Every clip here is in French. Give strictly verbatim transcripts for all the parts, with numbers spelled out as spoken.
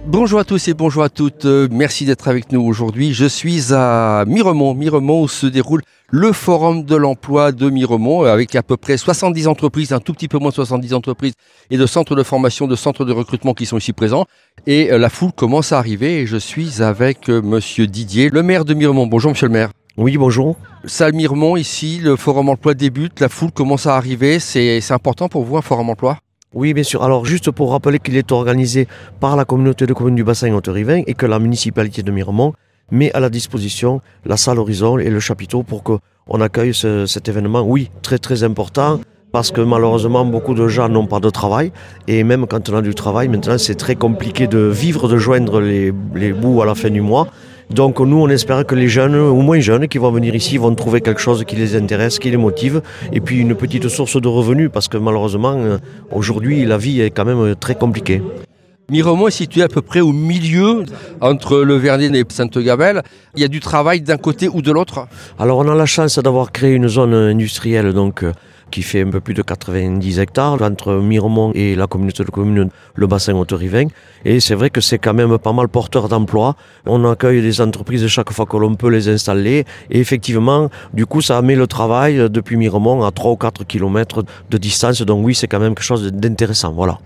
Bonjour à tous et bonjour à toutes, merci d'être avec nous aujourd'hui. Je suis à Miremont, Miremont où se déroule le Forum de l'emploi de Miremont avec à peu près soixante-dix entreprises, un tout petit peu moins de soixante-dix entreprises et de centres de formation, de centres de recrutement qui sont ici présents. Et la foule commence à arriver et je suis avec monsieur Didier, le maire de Miremont. Bonjour monsieur le maire. Oui, bonjour. Salle Miremont, ici, le Forum emploi débute, la foule commence à arriver. C'est, c'est important pour vous un Forum emploi ? Oui, bien sûr. Alors, juste pour rappeler qu'il est organisé par la communauté de communes du bassin Haute-Rivin et que la municipalité de Miremont met à la disposition la salle Horizon et le chapiteau pour qu'on accueille ce, cet événement. Oui, très très important parce que malheureusement, beaucoup de gens n'ont pas de travail et même quand on a du travail, maintenant, c'est très compliqué de vivre, de joindre les, les bouts à la fin du mois. Donc nous, on espère que les jeunes, ou moins jeunes, qui vont venir ici, vont trouver quelque chose qui les intéresse, qui les motive, et puis une petite source de revenus, parce que malheureusement, aujourd'hui, la vie est quand même très compliquée. Miremont est situé à peu près au milieu, entre le Vernet et Sainte-Gabelle. Il y a du travail d'un côté ou de l'autre ? Alors on a la chance d'avoir créé une zone industrielle, donc qui fait un peu plus de quatre-vingt-dix hectares entre Miremont et la communauté de communes, le bassin Haute-Rivin. Et c'est vrai que c'est quand même pas mal porteur d'emploi. On accueille des entreprises chaque fois que l'on peut les installer. Et effectivement, du coup, ça met le travail depuis Miremont à trois ou quatre kilomètres de distance. Donc oui, c'est quand même quelque chose d'intéressant. Voilà.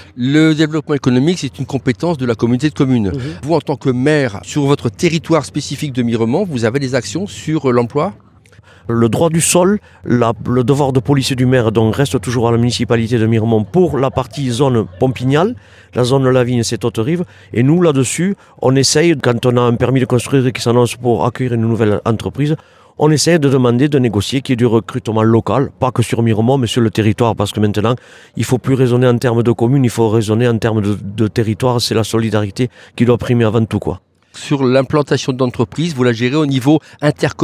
Le développement économique, c'est une compétence de la communauté de communes. Mmh. Vous, en tant que maire, sur votre territoire spécifique de Miremont, vous avez des actions sur l'emploi ? Le droit du sol, la, le devoir de police du maire donc reste toujours à la municipalité de Miremont pour la partie zone Pompignal. La zone de la vigne, c'est Haute-Rive. Et nous, là-dessus, on essaye, quand on a un permis de construire qui s'annonce pour accueillir une nouvelle entreprise, on essaie de demander, de négocier qu'il y ait du recrutement local, pas que sur Miremont, mais sur le territoire, parce que maintenant, il ne faut plus raisonner en termes de communes, il faut raisonner en termes de, de territoire. C'est la solidarité qui doit primer avant tout, quoi. Sur l'implantation d'entreprises, vous la gérez au niveau intercommunal ?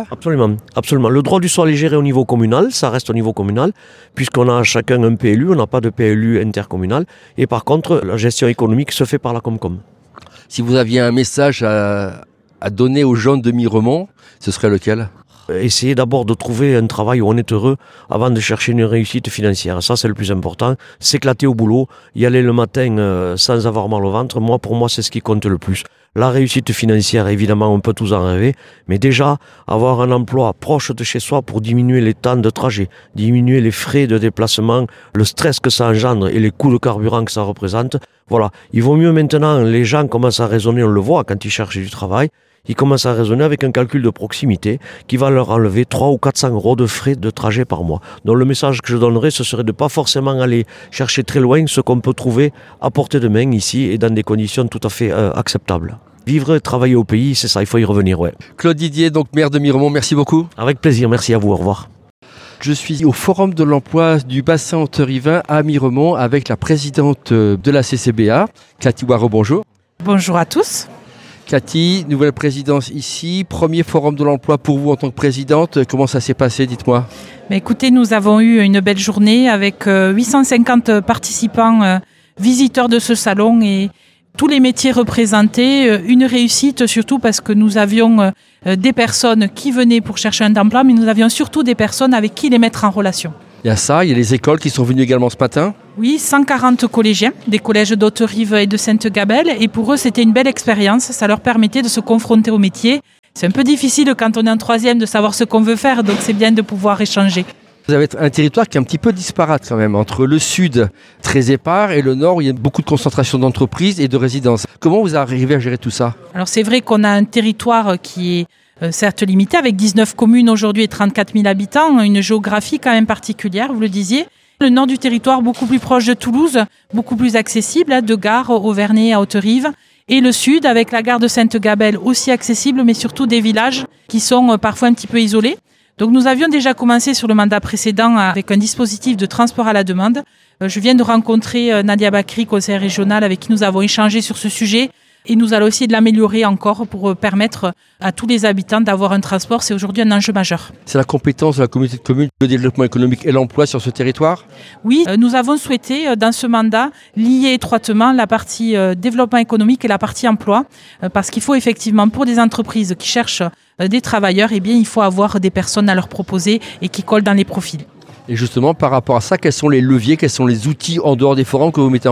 Absolument, absolument. Le droit du sol est géré au niveau communal, ça reste au niveau communal, puisqu'on a chacun un P L U, on n'a pas de P L U intercommunal, et par contre, la gestion économique se fait par la Comcom. Si vous aviez un message à, à donner aux jeunes de Miremont, ce serait lequel ? Essayer d'abord de trouver un travail où on est heureux avant de chercher une réussite financière. Ça, c'est le plus important. S'éclater au boulot, y aller le matin euh, sans avoir mal au ventre. Moi, pour moi, c'est ce qui compte le plus. La réussite financière, évidemment, on peut tous en rêver. Mais déjà, avoir un emploi proche de chez soi pour diminuer les temps de trajet, diminuer les frais de déplacement, le stress que ça engendre et les coûts de carburant que ça représente. Voilà. Il vaut mieux maintenant, les gens commencent à raisonner, on le voit quand ils cherchent du travail. Ils commencent à raisonner avec un calcul de proximité qui va leur enlever trois ou quatre cents euros de frais de trajet par mois. Donc le message que je donnerais, ce serait de ne pas forcément aller chercher très loin ce qu'on peut trouver à portée de main ici et dans des conditions tout à fait euh, acceptables. Vivre et travailler au pays, c'est ça, il faut y revenir, ouais. Claude Didier, donc maire de Miremont, merci beaucoup. Avec plaisir, merci à vous, au revoir. Je suis au Forum de l'emploi du bassin Haute-Rivin à Miremont avec la présidente de la C C B A, Cathy Waro, bonjour. Bonjour à tous. Cathy, nouvelle présidence ici, premier forum de l'emploi pour vous en tant que présidente. Comment ça s'est passé, dites-moi ? Mais écoutez, nous avons eu une belle journée avec huit cent cinquante participants, euh, visiteurs de ce salon et tous les métiers représentés. Une réussite surtout parce que nous avions euh, des personnes qui venaient pour chercher un emploi, mais nous avions surtout des personnes avec qui les mettre en relation. Il y a ça, il y a les écoles qui sont venues également ce matin. Oui, cent quarante collégiens, des collèges d'Haute-Rive et de Sainte-Gabelle. Et pour eux, c'était une belle expérience. Ça leur permettait de se confronter au métier. C'est un peu difficile quand on est en troisième de savoir ce qu'on veut faire, donc c'est bien de pouvoir échanger. Vous avez un territoire qui est un petit peu disparate quand même, entre le sud très épars et le nord où il y a beaucoup de concentration d'entreprises et de résidences. Comment vous arrivez à gérer tout ça ? Alors c'est vrai qu'on a un territoire qui est Euh, certes limité, avec dix-neuf communes aujourd'hui et trente-quatre mille habitants, une géographie quand même particulière, vous le disiez. Le nord du territoire, beaucoup plus proche de Toulouse, beaucoup plus accessible, hein, de Gare au Vernet à Haute-Rive. Et le sud, avec la gare de Sainte-Gabelle, aussi accessible, mais surtout des villages qui sont euh, parfois un petit peu isolés. Donc nous avions déjà commencé sur le mandat précédent avec un dispositif de transport à la demande. Euh, je viens de rencontrer euh, Nadia Bakri, conseillère régionale, avec qui nous avons échangé sur ce sujet. Et nous allons essayer de l'améliorer encore pour permettre à tous les habitants d'avoir un transport. C'est aujourd'hui un enjeu majeur. C'est la compétence de la communauté de communes, le développement économique et l'emploi sur ce territoire ? Oui, nous avons souhaité, dans ce mandat, lier étroitement la partie développement économique et la partie emploi. Parce qu'il faut effectivement, pour des entreprises qui cherchent des travailleurs, eh bien, il faut avoir des personnes à leur proposer et qui collent dans les profils. Et justement, par rapport à ça, quels sont les leviers, quels sont les outils en dehors des forums que vous mettez en place ?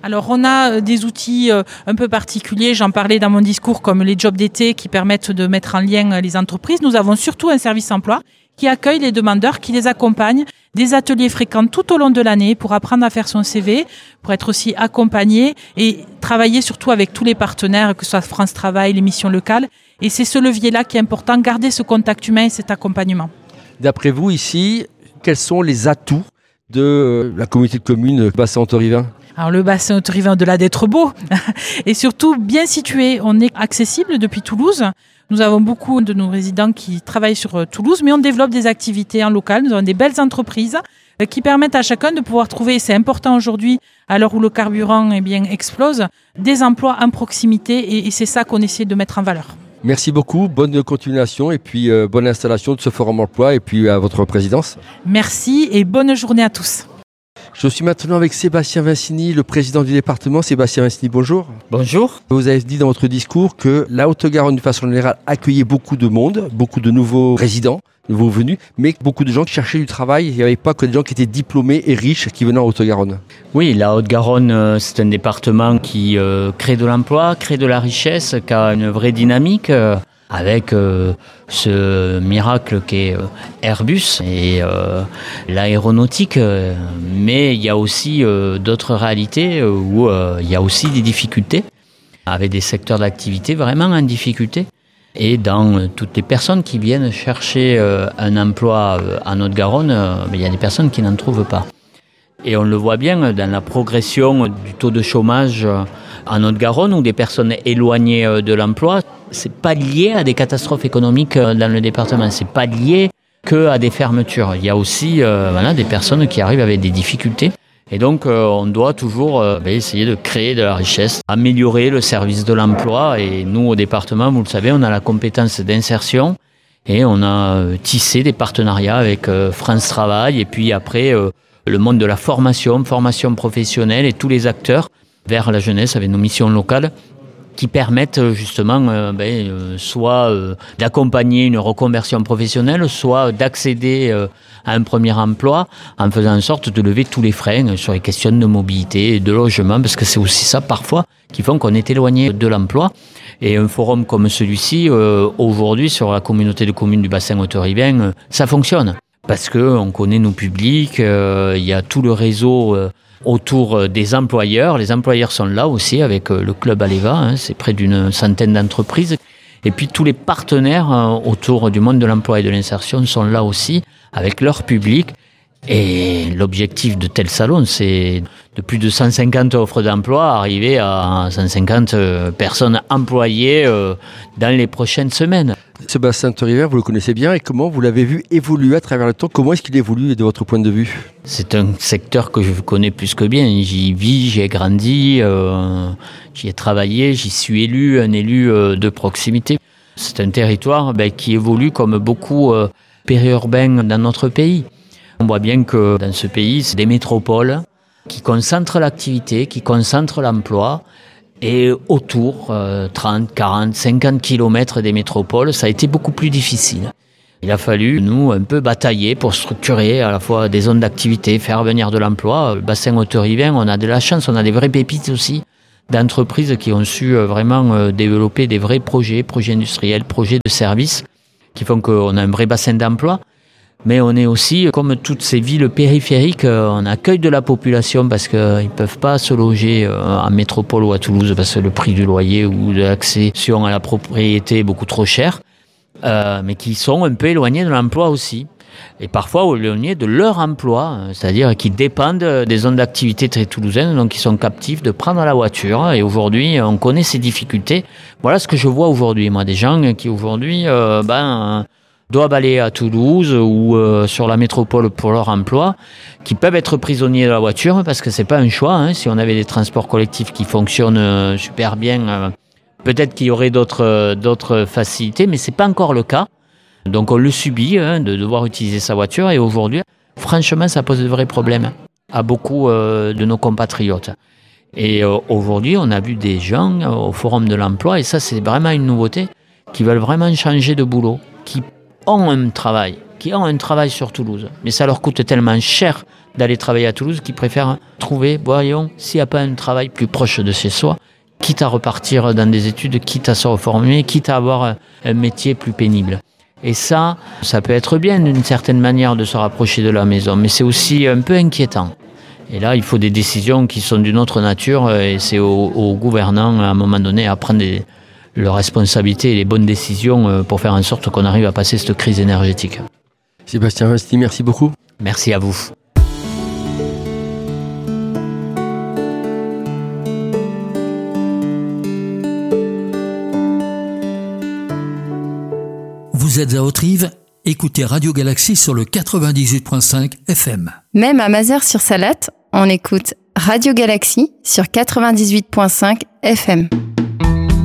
Alors, on a des outils un peu particuliers, j'en parlais dans mon discours, comme les jobs d'été qui permettent de mettre en lien les entreprises. Nous avons surtout un service emploi qui accueille les demandeurs, qui les accompagne, des ateliers fréquents tout au long de l'année pour apprendre à faire son C V, pour être aussi accompagné et travailler surtout avec tous les partenaires, que ce soit France Travail, les missions locales. Et c'est ce levier-là qui est important, garder ce contact humain et cet accompagnement. D'après vous, ici, quels sont les atouts de la communauté de communes Bassin-Haute-Rivin ? Alors le bassin Haute-Rivin, au-delà d'être beau, et surtout bien situé. On est accessible depuis Toulouse. Nous avons beaucoup de nos résidents qui travaillent sur Toulouse, mais on développe des activités en local. Nous avons des belles entreprises qui permettent à chacun de pouvoir trouver, et c'est important aujourd'hui, à l'heure où le carburant eh bien, explose, des emplois en proximité, et, et c'est ça qu'on essaie de mettre en valeur. Merci beaucoup, bonne continuation et puis euh, bonne installation de ce forum emploi et puis à votre présidence. Merci et bonne journée à tous. Je suis maintenant avec Sébastien Vincini, le président du département. Sébastien Vincini, bonjour. Bonjour. Vous avez dit dans votre discours que la Haute-Garonne, de façon générale, accueillait beaucoup de monde, beaucoup de nouveaux résidents, nouveaux venus, mais beaucoup de gens qui cherchaient du travail. Il n'y avait pas que des gens qui étaient diplômés et riches qui venaient en Haute-Garonne. Oui, la Haute-Garonne, c'est un département qui euh, crée de l'emploi, crée de la richesse, qui a une vraie dynamique. Euh, avec euh, ce miracle qu'est euh, Airbus et euh, l'aéronautique. Euh, mais il y a aussi euh, d'autres réalités euh, où euh, il y a aussi des difficultés, avec des secteurs d'activité vraiment en difficulté. Et dans euh, toutes les personnes qui viennent chercher euh, un emploi euh, en Haute-Garonne, euh, il y a des personnes qui n'en trouvent pas. Et on le voit bien dans la progression du taux de chômage en Haute-Garonne, où des personnes éloignées de l'emploi, c'est pas lié à des catastrophes économiques dans le département, c'est pas lié que à des fermetures. Il y a aussi euh, voilà, des personnes qui arrivent avec des difficultés. Et donc, euh, on doit toujours euh, essayer de créer de la richesse, améliorer le service de l'emploi. Et nous, au département, vous le savez, on a la compétence d'insertion et on a euh, tissé des partenariats avec euh, France Travail et puis après euh, le monde de la formation, formation professionnelle et tous les acteurs vers la jeunesse avec nos missions locales qui permettent justement euh, ben, euh, soit euh, d'accompagner une reconversion professionnelle, soit d'accéder euh, à un premier emploi en faisant en sorte de lever tous les freins sur les questions de mobilité et de logement, parce que c'est aussi ça parfois qui font qu'on est éloigné de l'emploi. Et un forum comme celui-ci, euh, aujourd'hui sur la communauté de communes du bassin Haute-Rivin, euh, ça fonctionne. Parce qu'on connaît nos publics, euh, il y a tout le réseau euh, autour des employeurs. Les employeurs sont là aussi avec le Club Aleva, hein, c'est près d'une centaine d'entreprises. Et puis tous les partenaires euh, autour du monde de l'emploi et de l'insertion sont là aussi avec leur public. Et l'objectif de tel salon, c'est de plus de cent cinquante offres d'emploi, arriver à cent cinquante personnes employées euh, dans les prochaines semaines. Ce bassin Haute-Rivin, vous le connaissez bien et comment vous l'avez vu évoluer à travers le temps? Comment est-ce qu'il évolue de votre point de vue? C'est un secteur que je connais plus que bien. J'y vis, j'y ai grandi, euh, j'y ai travaillé, j'y suis élu, un élu euh, de proximité. C'est un territoire ben, qui évolue comme beaucoup euh, périurbains dans notre pays. On voit bien que dans ce pays, c'est des métropoles qui concentrent l'activité, qui concentrent l'emploi. Et autour, euh, trente, quarante, cinquante kilomètres des métropoles, ça a été beaucoup plus difficile. Il a fallu, nous, un peu batailler pour structurer à la fois des zones d'activité, faire venir de l'emploi. Le bassin Haute-Rivin, on a de la chance, on a des vraies pépites aussi d'entreprises qui ont su vraiment euh, développer des vrais projets, projets industriels, projets de services, qui font qu'on a un vrai bassin d'emploi. Mais on est aussi, comme toutes ces villes périphériques, on accueille de la population parce qu'ils ne peuvent pas se loger en métropole ou à Toulouse parce que le prix du loyer ou de l'accession à la propriété est beaucoup trop cher, euh, mais qui sont un peu éloignés de l'emploi aussi. Et parfois éloignés de leur emploi, c'est-à-dire qui dépendent des zones d'activité très toulousaines, donc qui sont captifs de prendre la voiture. Et aujourd'hui, on connaît ces difficultés. Voilà ce que je vois aujourd'hui, moi, des gens qui aujourd'hui... Euh, ben, doivent aller à Toulouse ou euh, sur la métropole pour leur emploi, qui peuvent être prisonniers de la voiture parce que c'est pas un choix. Hein. Si on avait des transports collectifs qui fonctionnent euh, super bien, euh, peut-être qu'il y aurait d'autres, euh, d'autres facilités, mais c'est pas encore le cas. Donc on le subit hein, de devoir utiliser sa voiture et aujourd'hui, franchement, ça pose de vrais problèmes à beaucoup euh, de nos compatriotes. Et euh, aujourd'hui, on a vu des gens euh, au Forum de l'emploi, et ça c'est vraiment une nouveauté, qui veulent vraiment changer de boulot, qui ont un travail, qui ont un travail sur Toulouse. Mais ça leur coûte tellement cher d'aller travailler à Toulouse, qui préfèrent trouver, voyons, s'il n'y a pas un travail plus proche de chez soi, quitte à repartir dans des études, quitte à se reformer, quitte à avoir un métier plus pénible. Et ça, ça peut être bien d'une certaine manière de se rapprocher de la maison, mais c'est aussi un peu inquiétant. Et là, il faut des décisions qui sont d'une autre nature, et c'est aux, aux gouvernants, à un moment donné, à prendre des, leurs responsabilités et les bonnes décisions pour faire en sorte qu'on arrive à passer cette crise énergétique. Sébastien Vasti, merci beaucoup. Merci à vous. Vous êtes à Haute-Rive, écoutez Radio Galaxie sur le quatre-vingt-dix-huit virgule cinq F M. Même à Mazères-sur-Salatte, on écoute Radio Galaxie sur quatre-vingt-dix-huit virgule cinq F M.